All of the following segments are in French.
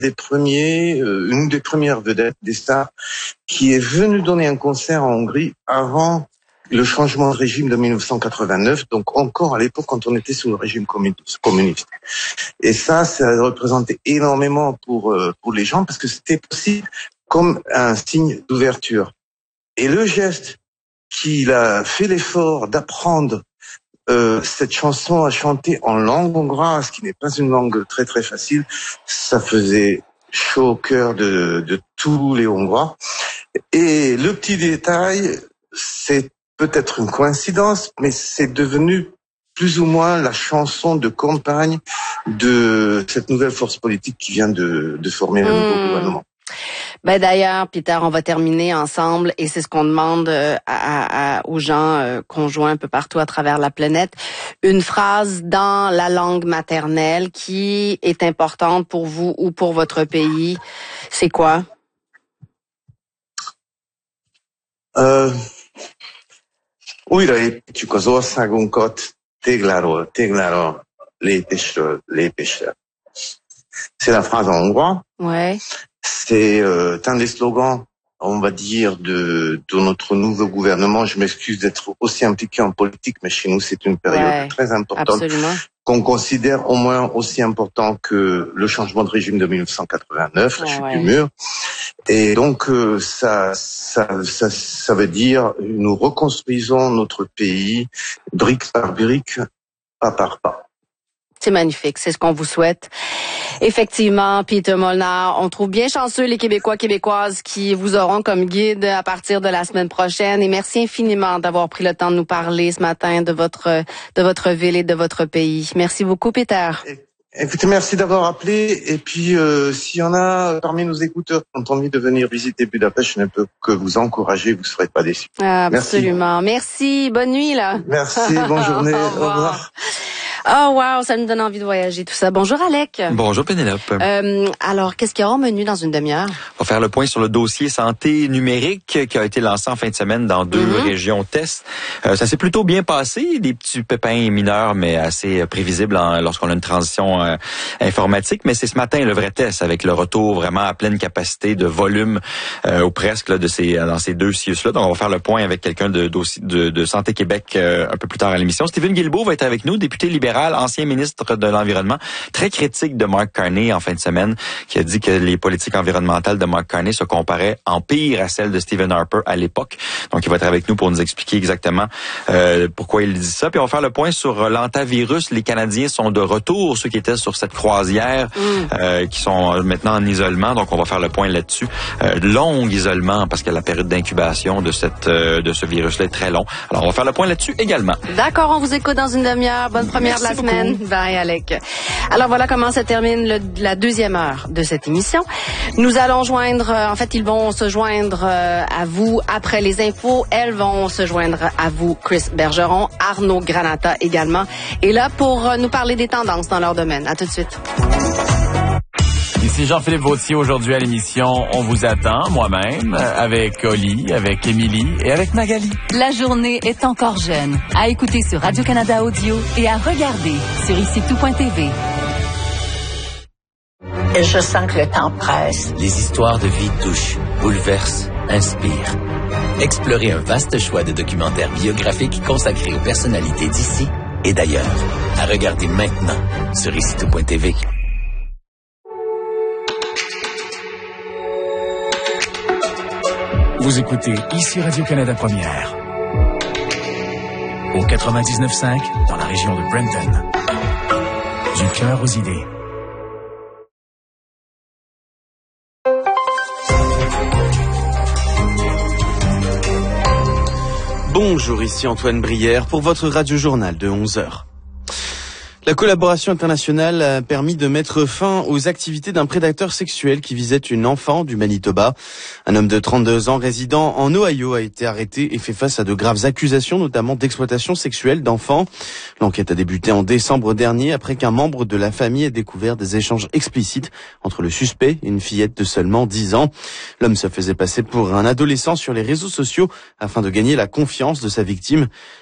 une des premières vedettes, des stars, qui est venue donner un concert en Hongrie avant le changement de régime de 1989, donc encore à l'époque quand on était sous le régime communiste. Et ça représentait énormément pour les gens parce que c'était possible comme un signe d'ouverture. Et le geste qu'il a fait l'effort d'apprendre cette chanson à chanter en langue hongroise, qui n'est pas une langue très très facile, ça faisait chaud au cœur de tous les Hongrois. Et le petit détail, c'est peut-être une coïncidence, mais c'est devenu plus ou moins la chanson de campagne de cette nouvelle force politique qui vient de former un nouveau gouvernement. Ben d'ailleurs, Peter, on va terminer ensemble et c'est ce qu'on demande aux gens conjoints un peu partout à travers la planète. Une phrase dans la langue maternelle qui est importante pour vous ou pour votre pays. C'est quoi? Újra építjük az országunkat tégláról, lépésre. C'est la phrase en hongrois. Ouais. C'est un des slogans, on va dire, de notre nouveau gouvernement. Je m'excuse d'être aussi impliqué en politique, mais chez nous, c'est une période très importante. Absolument. Qu'on considère au moins aussi important que le changement de régime de 1989, la chute du mur. Et donc, ça veut dire, nous reconstruisons notre pays, brique par brique, pas par pas. C'est magnifique, c'est ce qu'on vous souhaite. Effectivement, Peter Molnar, on trouve bien chanceux les Québécois, Québécoises qui vous auront comme guide à partir de la semaine prochaine. Et merci infiniment d'avoir pris le temps de nous parler ce matin de votre ville et de votre pays. Merci beaucoup, Peter. Écoutez, merci d'avoir appelé. Et puis, s'il y en a parmi nos écouteurs qui ont envie de venir visiter Budapest, je ne peux que vous encourager, vous ne serez pas déçus. Absolument. Merci. Bonne nuit, là. Merci. Bonne journée. Au revoir. Oh wow, ça nous donne envie de voyager tout ça. Bonjour Alec. Bonjour Pénélope. Alors, qu'est-ce qu'il y aura au menu dans une demi-heure? On va faire le point sur le dossier santé numérique qui a été lancé en fin de semaine dans 2 régions test. Ça s'est plutôt bien passé, des petits pépins mineurs mais assez prévisibles lorsqu'on a une transition informatique. Mais c'est ce matin le vrai test avec le retour vraiment à pleine capacité de volume ou presque là, dans ces 2 CIUS-là. Donc on va faire le point avec quelqu'un de Santé Québec un peu plus tard à l'émission. Stephen Guilbeault va être avec nous, député libéral, ancien ministre de l'Environnement, très critique de Mark Carney en fin de semaine, qui a dit que les politiques environnementales de Mark Carney se comparaient en pire à celles de Stephen Harper à l'époque. Donc, il va être avec nous pour nous expliquer exactement pourquoi il dit ça. Puis, on va faire le point sur l'antavirus. Les Canadiens sont de retour, ceux qui étaient sur cette croisière, qui sont maintenant en isolement. Donc, on va faire le point là-dessus. Long isolement, parce que la période d'incubation de ce virus-là est très long. Alors, on va faire le point là-dessus également. D'accord, on vous écoute dans une demi-heure. Bonne première de la semaine. Bye, Alec. Alors voilà comment se termine la deuxième heure de cette émission. Nous allons ils vont se joindre à vous après les infos. Elles vont se joindre à vous, Chris Bergeron, Arnaud Granata également. Et là, pour nous parler des tendances dans leur domaine. À tout de suite. Ici Jean-Philippe Vautier, aujourd'hui à l'émission On vous attend, moi-même, avec Oli, avec Émilie et avec Magali. La journée est encore jeune. À écouter sur Radio-Canada Audio et à regarder sur icitout.tv. Et je sens que le temps presse. Les histoires de vie touchent, bouleversent, inspirent. Explorez un vaste choix de documentaires biographiques consacrés aux personnalités d'ici et d'ailleurs. À regarder maintenant sur icitout.tv. Vous écoutez ici Radio-Canada Première. Au 99.5 dans la région de Brenton. Du cœur aux idées. Bonjour, ici Antoine Brière pour votre radio-journal de 11h. La collaboration internationale a permis de mettre fin aux activités d'un prédateur sexuel qui visait une enfant du Manitoba. Un homme de 32 ans résidant en Ohio a été arrêté et fait face à de graves accusations, notamment d'exploitation sexuelle d'enfants. L'enquête a débuté en décembre dernier après qu'un membre de la famille ait découvert des échanges explicites entre le suspect et une fillette de seulement 10 ans. L'homme se faisait passer pour un adolescent sur les réseaux sociaux afin de gagner la confiance de sa victime.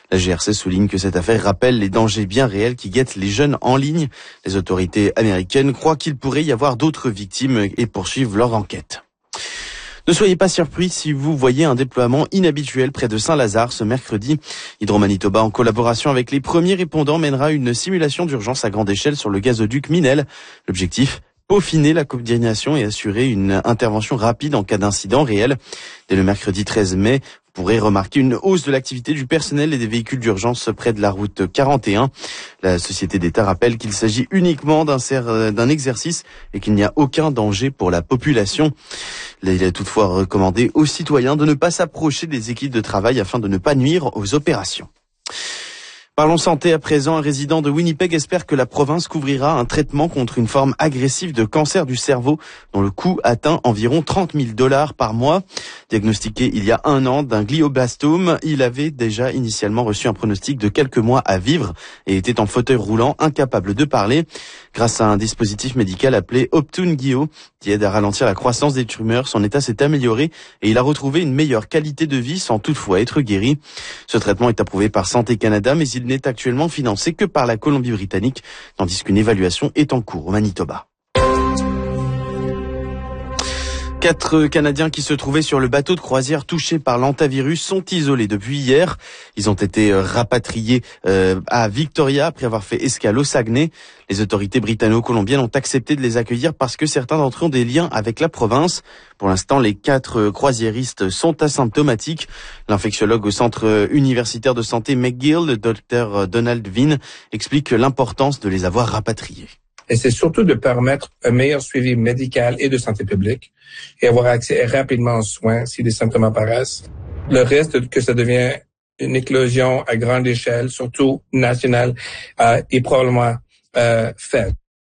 La GRC souligne que cette affaire rappelle les dangers bien réels qui guettent les jeunes en ligne. Les autorités américaines croient qu'il pourrait y avoir d'autres victimes et poursuivent leur enquête. Ne soyez pas surpris si vous voyez un déploiement inhabituel près de Saint-Lazare ce mercredi. Hydro-Manitoba, en collaboration avec les premiers répondants, mènera une simulation d'urgence à grande échelle sur le gazoduc Minel. L'objectif, peaufiner la coordination et assurer une intervention rapide en cas d'incident réel. Dès le mercredi 13 mai, vous pourrez remarquer une hausse de l'activité du personnel et des véhicules d'urgence près de la route 41. La Société d'État rappelle qu'il s'agit uniquement d'un exercice et qu'il n'y a aucun danger pour la population. Il est toutefois recommandé aux citoyens de ne pas s'approcher des équipes de travail afin de ne pas nuire aux opérations. Parlons santé à présent. Un résident de Winnipeg espère que la province couvrira un traitement contre une forme agressive de cancer du cerveau dont le coût atteint environ $30,000 par mois. Diagnostiqué il y a 1 an d'un glioblastome, il avait déjà initialement reçu un pronostic de quelques mois à vivre et était en fauteuil roulant, incapable de parler. Grâce à un dispositif médical appelé Optune Gio, qui aide à ralentir la croissance des tumeurs, son état s'est amélioré et il a retrouvé une meilleure qualité de vie sans toutefois être guéri. Ce traitement est approuvé par Santé Canada, mais il n'est actuellement financé que par la Colombie-Britannique, tandis qu'une évaluation est en cours au Manitoba. 4 Canadiens qui se trouvaient sur le bateau de croisière touché par l'hantavirus sont isolés depuis hier. Ils ont été rapatriés à Victoria après avoir fait escale au Saguenay. Les autorités britanno-colombiennes ont accepté de les accueillir parce que certains d'entre eux ont des liens avec la province. Pour l'instant, les 4 croisiéristes sont asymptomatiques. L'infectiologue au centre universitaire de santé McGill, le Dr Donald Vine, explique l'importance de les avoir rapatriés. Et c'est surtout de permettre un meilleur suivi médical et de santé publique et avoir accès rapidement aux soins si des symptômes apparaissent. Le risque que ça devienne une éclosion à grande échelle, surtout nationale, est probablement faible.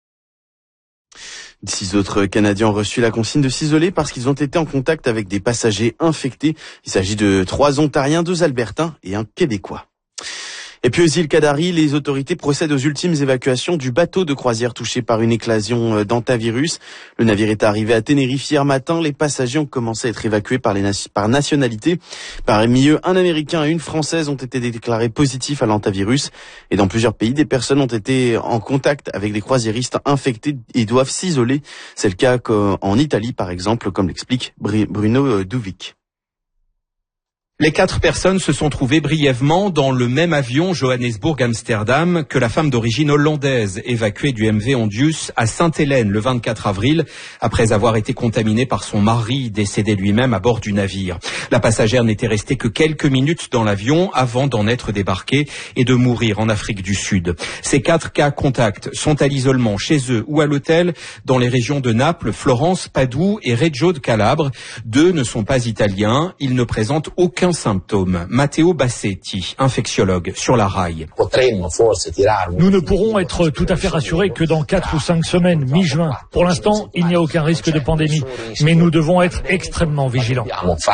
6 autres Canadiens ont reçu la consigne de s'isoler parce qu'ils ont été en contact avec des passagers infectés. Il s'agit de 3 Ontariens, 2 Albertains et un Québécois. Et puis aux îles Canaries, les autorités procèdent aux ultimes évacuations du bateau de croisière touché par une éclosion d'hantavirus. Le navire est arrivé à Tenerife hier matin. Les passagers ont commencé à être évacués par nationalité. Parmi eux, un Américain et une Française ont été déclarés positifs à l'hantavirus. Et dans plusieurs pays, des personnes ont été en contact avec des croisiéristes infectés et doivent s'isoler. C'est le cas en Italie, par exemple, comme l'explique Bruno Duvic. Les 4 personnes se sont trouvées brièvement dans le même avion Johannesburg-Amsterdam que la femme d'origine hollandaise évacuée du MV Ondius à Sainte-Hélène le 24 avril après avoir été contaminée par son mari décédé lui-même à bord du navire. La passagère n'était restée que quelques minutes dans l'avion avant d'en être débarquée et de mourir en Afrique du Sud. Ces 4 cas contacts sont à l'isolement chez eux ou à l'hôtel dans les régions de Naples, Florence, Padoue et Reggio de Calabre. 2 ne sont pas italiens, ils ne présentent aucun symptôme. Matteo Bassetti, infectiologue sur la RAI. Nous ne pourrons être tout à fait rassurés que dans 4 ou 5 semaines, mi-juin. Pour l'instant, il n'y a aucun risque de pandémie, mais nous devons être extrêmement vigilants.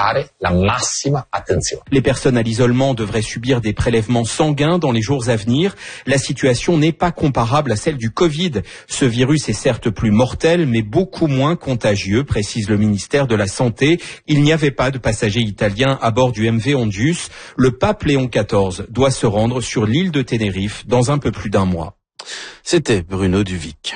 Les personnes à l'isolement devraient subir des prélèvements sanguins dans les jours à venir. La situation n'est pas comparable à celle du Covid. Ce virus est certes plus mortel, mais beaucoup moins contagieux, précise le ministère de la Santé. Il n'y avait pas de passagers italiens à bord du MV Ondius. Le pape Léon XIV doit se rendre sur l'île de Tenerife dans un peu plus d'1 mois. C'était Bruno Duvic.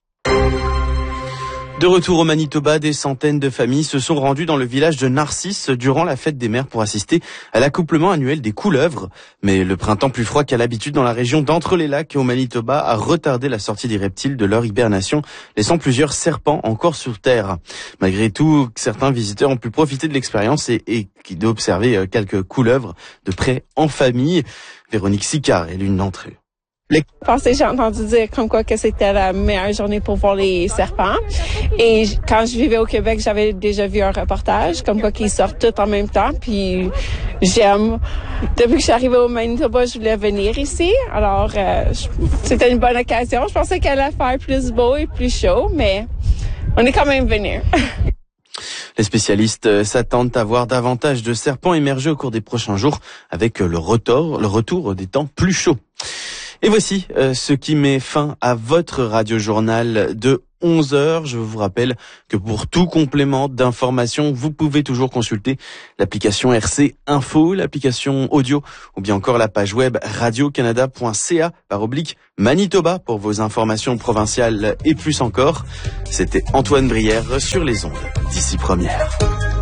De retour au Manitoba, des centaines de familles se sont rendues dans le village de Narcisse durant la fête des mères pour assister à l'accouplement annuel des couleuvres. Mais le printemps plus froid qu'à l'habitude dans la région d'Entre-les-Lacs et au Manitoba a retardé la sortie des reptiles de leur hibernation, laissant plusieurs serpents encore sur terre. Malgré tout, certains visiteurs ont pu profiter de l'expérience et d'observer quelques couleuvres de près en famille. Véronique Sicard est l'une d'entre eux. J'ai entendu dire comme quoi que c'était la meilleure journée pour voir les serpents. Et quand je vivais au Québec, j'avais déjà vu un reportage comme quoi qu'ils sortent tous en même temps. Puis j'aime. Depuis que je suis arrivée au Manitoba, je voulais venir ici. Alors c'était une bonne occasion. Je pensais qu'elle allait faire plus beau et plus chaud, mais on est quand même venus. Les spécialistes s'attendent à voir davantage de serpents émerger au cours des prochains jours avec le retour des temps plus chauds. Et voici ce qui met fin à votre radio-journal de 11h. Je vous rappelle que pour tout complément d'information, vous pouvez toujours consulter l'application RC Info, l'application audio ou bien encore la page web radiocanada.ca/Manitoba pour vos informations provinciales et plus encore. C'était Antoine Brière sur les ondes d'ici première.